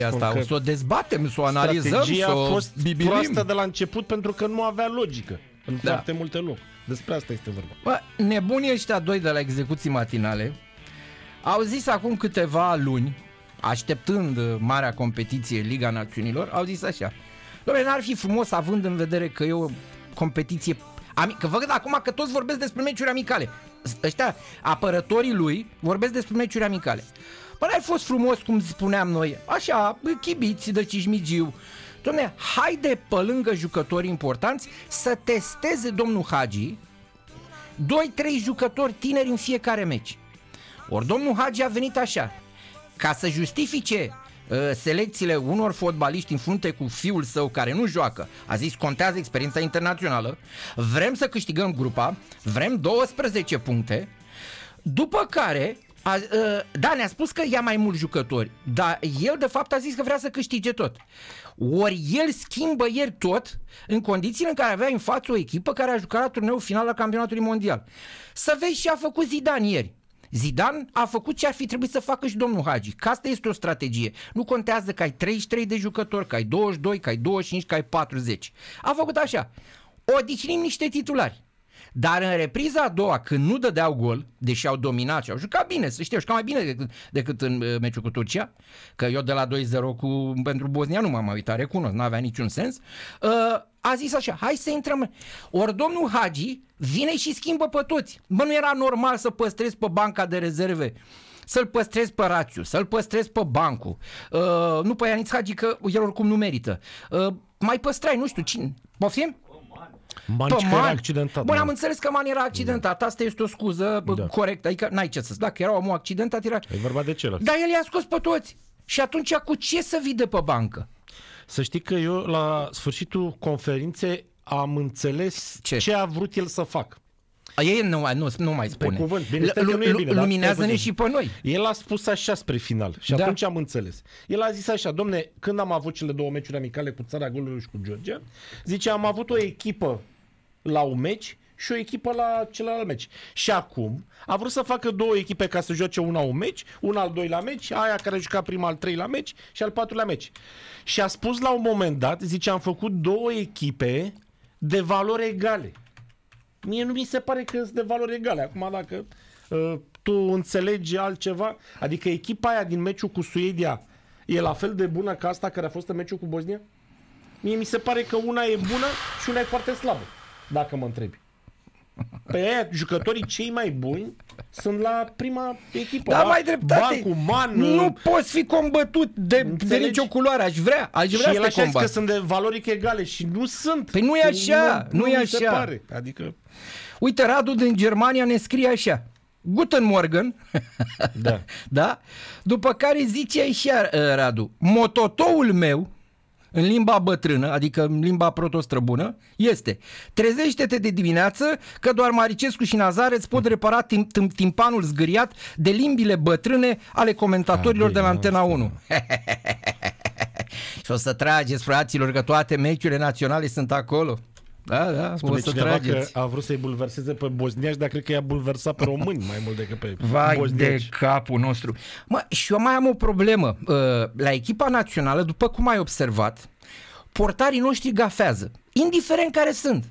asta, o să o dezbatem, să o analizăm, strategia să a o fost bibilim. proastă de la început pentru că nu avea logică în foarte multe locuri. Despre asta este vorba. Bă, nebunii ăștia doi de la execuții matinale au zis acum câteva luni, așteptând marea competiție Liga Națiunilor, au zis așa: doamne, n-ar fi frumos, având în vedere că e o competiție că văd acum că toți vorbesc despre meciuri amicale. Ăștia, apărătorii lui, vorbesc despre meciuri amicale. Bă, n-ar fi fost frumos, cum spuneam noi, așa, chibiți de Cismigiu. Doamne, haide pe lângă jucători importanți să testeze domnul Hagi 2-3 jucători tineri în fiecare meci. Ori domnul Hagi a venit așa, ca să justifice selecțiile unor fotbaliști în frunte cu fiul său care nu joacă. A zis, contează experiența internațională, vrem să câștigăm grupa, vrem 12 puncte, după care da, ne-a spus că ia mai mulți jucători, dar el de fapt a zis că vrea să câștige tot. Ori el schimbă ieri tot în condițiile în care avea în față o echipă care a jucat la turneul final al campionatului mondial. Să vezi ce a făcut Zidane ieri. Zidane a făcut ce ar fi trebuit să facă și domnul Hagi, că asta este o strategie. Nu contează că ai 33 de jucători, că ai 22, că ai 25, că ai 40. A făcut așa: odihnim niște titulari. Dar în repriza a doua, când nu dădeau gol, deși au dominat și au jucat bine, să știu, jucat mai bine decât în meciul cu Turcia, că eu de la 2-0 pentru Bosnia nu m-am uitat, recunosc, n-avea niciun sens, a zis așa: hai să intrăm. Ori domnul Hagi vine și schimbă pe toți. Bă, nu era normal să păstrezi pe banca de rezerve, să-l păstrezi pe Rațiu, să-l păstrezi pe Bancu, nu pe Ianiț Hagi, că el oricum nu merită, mai păstrai, nu știu cine, poftim? Manici că era accidentat. Bun, am înțeles că Man era accidentat. Asta este o scuză corectă. Adică n-ai ce să-ți... Dacă era omul accidentat, era... E vorba de celălalt. Dar el i-a scos pe toți. Și atunci cu ce să vii de pe bancă? Să știi că eu la sfârșitul conferinței am înțeles ce a vrut el să facă. Ei nu mai spune. Pe cuvânt. Bine, că nu e bine, luminează-ne și pe noi. El a spus așa spre final și atunci am înțeles. El a zis așa: domne, când am avut cele două meciuri amicale cu Țara Golului și cu Georgia, zice, am avut o echipă la un meci și o echipă la celălalt meci. Și acum a vrut să facă două echipe ca să joace una un meci, una al doilea meci, aia care juca prima al treilea meci și al patrulea meci. Și a spus la un moment dat, zice, am făcut două echipe de valori egale. Mie nu mi se pare că sunt de valori egale. Acum dacă tu înțelegi altceva, adică echipa aia din meciul cu Suedia e la fel de bună ca asta care a fost în meciul cu Bosnia? Mie mi se pare că una e bună și una e foarte slabă, dacă mă întrebi. Pe aia, jucătorii cei mai buni sunt la prima echipă. Da, mai dreptate. Bancu, Man, nu poți fi combătut de nicio culoare. Aș vrea și să el te așa combat. că sunt de valori egale și nu sunt. Păi nu e așa, nu e se așa. pare. Adică... Uite, Radu din Germania ne scrie așa: Guten Morgen. Da. Da? După care zice așa, Radu: mototoul meu în limba bătrână, adică în limba protostrăbună, este: trezește-te de dimineață că doar Maricescu și Nazare îți pot repara timpanul zgâriat de limbile bătrâne ale comentatorilor de la Antena 1. Și o să trageți, fraților, că toate meciurile naționale sunt acolo. Da, spune o să cineva trageți. că a vrut să-i bulverseze pe bosniaci, dar cred că i-a bulversat pe români mai mult decât pe Vai bosniaci. de capul nostru. Mă, și eu mai am o problemă. La echipa națională, după cum ai observat, portarii noștri gafează, indiferent care sunt.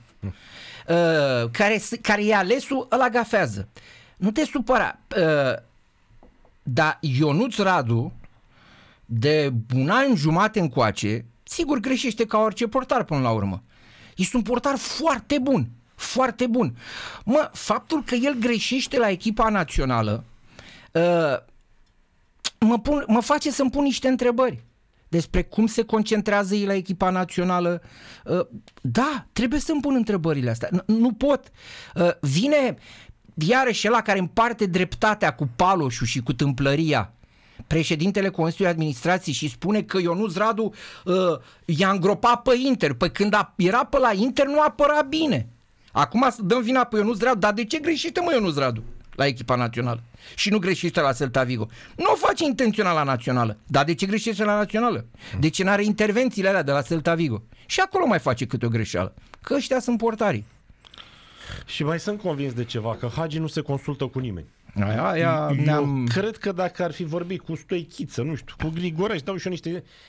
Care e alesul, ăla gafează. Nu te supăra. Dar Ionuț Radu, de un an jumate încoace, sigur greșește ca orice portar până la urmă. Este un portar foarte bun, foarte bun. Mă, faptul că el greșește la echipa națională mă face să-mi pun niște întrebări despre cum se concentrează ei la echipa națională. Da, trebuie să-mi pun întrebările astea. Nu pot. Vine iarăși ăla care împarte dreptatea cu Paloșul și cu tâmplăria, președintele Consiliului Administrației, și spune că Ionuț Radu i-a îngropat pe Inter. Păi când era pe la Inter nu apăra bine. Acum să dăm vina pe Ionuț Radu. Dar de ce greșește, mă, Ionuț Radu la echipa națională? Și nu greșește la Celta Vigo. Nu o face intențional la națională. Dar de ce greșește la națională? De ce n-are intervențiile alea de la Celta Vigo? Și acolo mai face câte o greșeală. Că ăștia sunt portarii. Și mai sunt convins de ceva, că Hagi nu se consultă cu nimeni. Aia Eu cred că dacă ar fi vorbit cu Stoichiță, nu știu, cu Grigore, își dau și eu niște